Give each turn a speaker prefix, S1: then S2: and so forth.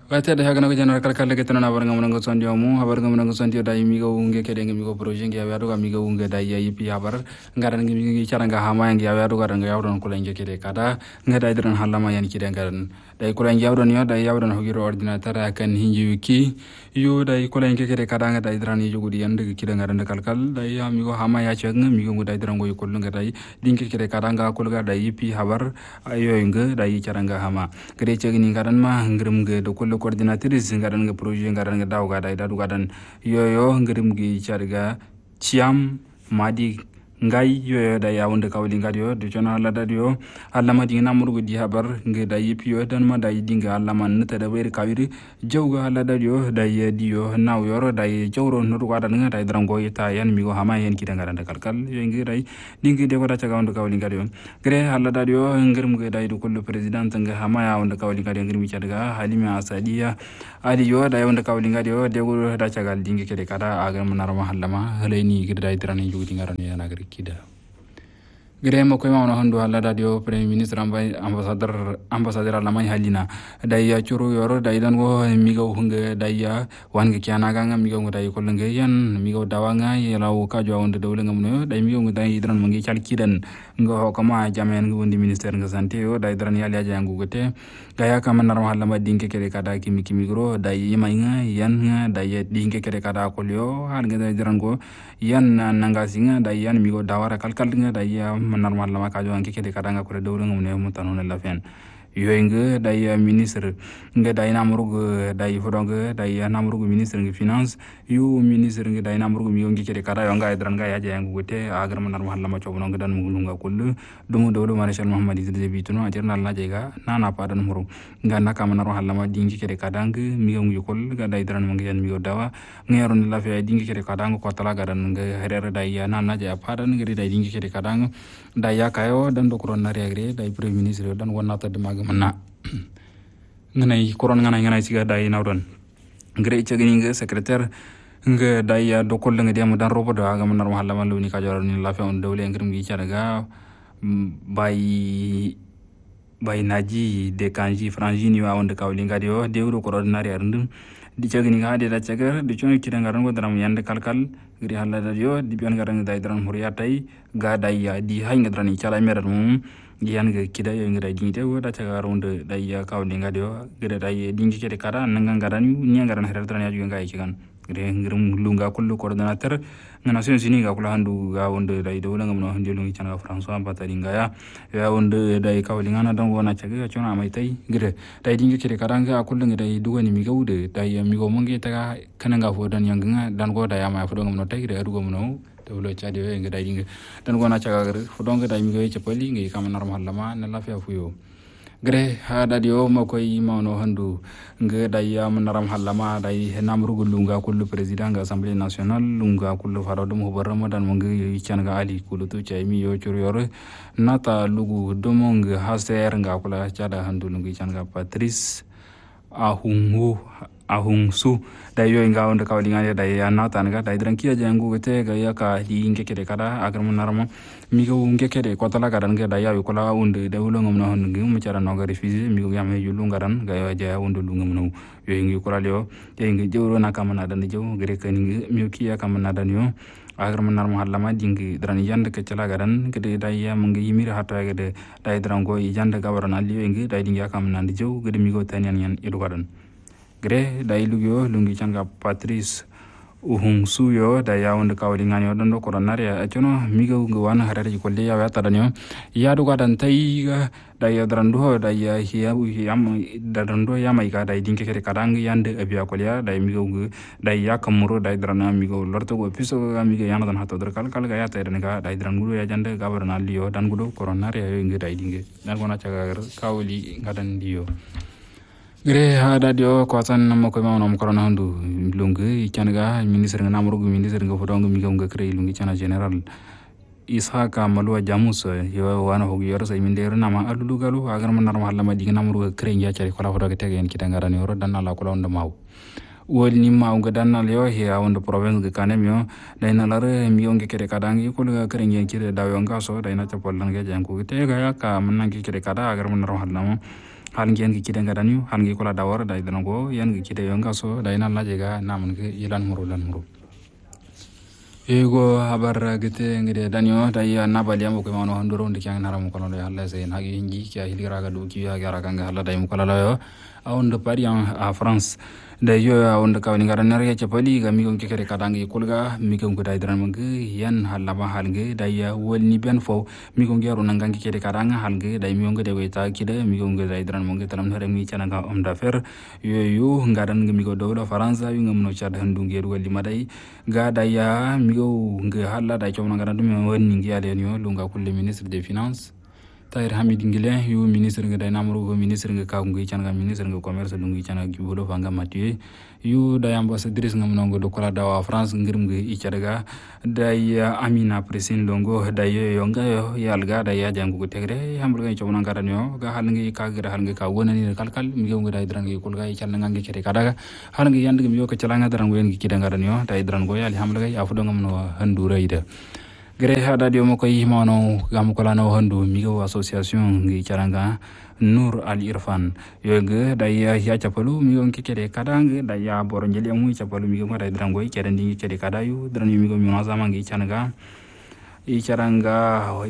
S1: Wate da haga na janar kalkal ke tanana baranga munanga sondio mu habaranga munanga sondio da imigo unge ke denga migo projet ngi yaado ga migo unge da yipi habar ngaran ngi charanga hama ngi yaado ga ranga yaado ko lenge ke de kada ngada idran halama yan ki dengaran da ko lenge yaado ni da yaado no giro ordinateur kan hinji wiki yo da ko lenge ke de kada ngada idran yi jogudi yande ki dengaran kalkal da ya migo hama ya changa migo da idran go ko lunga da dinke ke de kada nga ko ga da yipi habar ayo nga da yi charanga hama kede chegi ni ngaran ma ngrim ge do ko coordinatrice ngaran nga projet ngaran nga daw ga day dadu gadan yoyo ngirim gi charga ciam madi ngai yoyo da ya wonde kawli ngadio de jona la dadio alla ma dinga namurgo di habar nge da yipiyo dan ma da dinga alla man nata da weri kawiri jawga alla dadio da ye dio naw yoro da ye jawro no gadan nga da drango ita yan mi go hama yen ki dangaran da kalkal yo ngi ray dingi de ko da caga wonde kawli ngadio gre alla dadio ngirim ge da do kullu president nga hama ya wonde kawli ngadio ngirim charga halima asadiya ali yo da wonde kawli ngadio de go da caga dingi kede kada agar manarama halama haleni gida idrani jugudi ngaran ya nagari kida gremo ko ma hondo alla radio premier ministre ambassadeur alla may halina dayya churu yoro daydan go migo hunge dayya wange kiana ganga migo ngai ko lenge yan migo dawanga yelaw ka jo wonde dawle ngamno day migo ngai idran mangi calkidan ngo ko ma jamen ngondi ministère nga santé yo day dran yali aja ngugote gaya ka manar halla ma dinke kede kada kimi migro day yimaynga yan nga day dinke kede kada ko lyo hal nga day dran go yan nanga singa day yan migo dawara kalkal nga day normal lama ka joan keke de kadanga ko dawlo ngumne mutano la fen yoyinga day ministre nga day namrugo day fodonga day namrugo ministre ngi finance yu ministre ngi day namrugo mi ngi kede kada yonga idran ga yaje yangu gote agar man normal lama cobo nga dan mugulunga kullu dumu dawlo marshal muhammad idris bituno ajarna la jega nana padan muru nga naka man normal lama dingi kede kadanga mi ngi kol ga day idran ngi yan mi dawa ngeron la fe dingi kede kadanga ko tala gadan nga herere day nana ja padan ngi day dingi kede kadanga day yakayo dan do koron na regre day premier ministre dan wonata de mana nganai koron nganai siga dai nawdon ngre chagini nga secrétaire nga dai do kolle nga dem dan robo da ga man normal la man luni ka jor ni la fe on dawle ngrim gi charaga bay naji de kanji franjini wa on de kawli ngadio de wuro koron na rendum di chagini nga de da chagar di choni kidanga rango dram yande kalkal gri halla da yo di bion garang dai dran huriya tai ga dai ya di haynga dran chala merat mum yan ga kida yo ngira dingite wo da chagar ronde dai ya kawli ngadio gre dai dingi kede kada nanga ngaran ni ngaran heral dran ya juga ngai kigan gre ngirum lunga kullu coordinateur ngana sen sini ga kula handu ga wonde dai do langa no hande lungi chana françois batari ngaya ya wonde dai kawli ngana dan wona chaga chona mai tai gre dai dingi kede kada nga kullu ngai dugani mi gaude dai mi go monge taga kananga fo dan yanga dan go dai ma fo do ngam no tai gre adugo no dawlo chadi we ngai dai dingi dan wona chaga gre fo do ngai dai mi go chapali ngai kam normal lama na la fa fuyo gre hada dio makoy mawno handu nge dayya manaram halama day namrugo lunga kullu president ga assemblée nationale lunga kullu faradum ho ramadan mo nge changa ali kullu to chaymi yo churiyor nata lugu domong haser nga kula chada handu lungi changa patrice ahungsu dayo inga onda kawlinga day nata nga day drankia jangu gete ga yaka di inge kede kada agar manarama migo unge kede kotala garan ga daya yu kula unde dawlo ngam no ngi mu cara no ga refuse migo yame yu lungaran ga ja unde lungam no yo ngi kula leo te ngi jewro na kamana dan jew gere kan mi kiya kamana dan yo agar manar mahallama dingi dran yande ke cala garan gede daya mungi yimir hatta gede day dran go yande gawaran ali ngi day dingi kamana dan jew gede migo tanian yan edu garan gre day lugyo lungi changa patrice uhung suyo da ya wonde kawli ngani don do koronare ya chono migo ngwana harare ko le ya ta danyo ya do gadan tai da ya drando da ya hiya yam da drando ya mai ga da dinke kere kadang yande abiya ko ya da migo da ya kamuro da drana migo lorto go piso ga migo yana dan hato dr kal ga ya ta ga da drangudo ya jande gabarna liyo dan gudo koronare ya ngi da dinge dan gona chaga kawli ngadan liyo gre hada dio kwatan nam ko ma nam corona handu lungu changa ministre nga namrugo ministre nga fodong mi nga kre lungi chana general ishaka malwa jamus yo wana hogi yor say mindere nama alulu galu agar man normal lama diga namrugo kre ngia chari kola fodo ke tegen kita ngarani oro dan ala kola onda maw wol ni maw ga dan ala yo he awon province ga kanem yo dai na lare mi yonge kere kadangi ko ga kre ngia kire daw yo ngaso dai na chapol lan ga jangu te ga ya ka man ngi kire kada agar man normal lama hal ngi en gi kide ngadan yu hal ngi kula dawar dai dango yan gi kide yonga so dai nan laje ga namun ke ilan muru ego habar gite ngide danyo dai nabali am ko mano handoro ndi kyang naram ko no halla sen hagi hinji kya hilira ga do ki ya gara kanga halla dai mu kala layo awon de pari a France da yo awon de kawni ngara nar ya chapali ga mi gon kekere kadangi kulga mi gon ko dai dran mangi yan halla ba halge dai ya wolni ben fo mi gon gero nangangi kede kadanga halge dai mi gon de weta kide mi gon dai dran mangi talam hore mi chana ga om d'affaire yo ngaran mi go do France yu ngam no chad handu ngeru wali madai ga dai ya mi go nge halla dai chomna ngara dum wonni ngi ade yo lunga kulle ministre des finances Tahir Hamid Ngile yu ministre nga day namru ministre nga ka ngi changa ministre nga commerce dungi changa gibulo fanga Mathieu yu day ambassadrice nga mnongo do kola dawa France ngirum ngi ichadaga day Amina Presin longo day yonga yo yalga day jangu ko tegre hambul ga chomna ngaran yo ga hal ngi ka gira hal ngi ka wonani kalkal mi ngi day dran ngi kulga ichal nga ngi kete kadaga hal ngi yand ngi yo ko chalanga dran ngi ngi kidangaran yo day dran go yali hambul ga afu do ngamno handu rayda gere hada dio mo koy mano gam ko lano handu migo association ngi charanga Nur Al Irfan yoge daya ya chapalu migo kekere kadang daya boro njeli amu chapalu migo ngada drangoy kere ndi kede kadayu dran migo mi mazama ngi chanaga i charanga